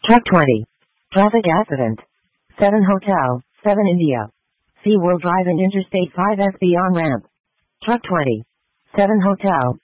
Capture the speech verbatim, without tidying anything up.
Truck twenty. Traffic accident. seven Hotel, seven India. SeaWorld Drive and Interstate five S B on ramp. Truck twenty. seven Hotel,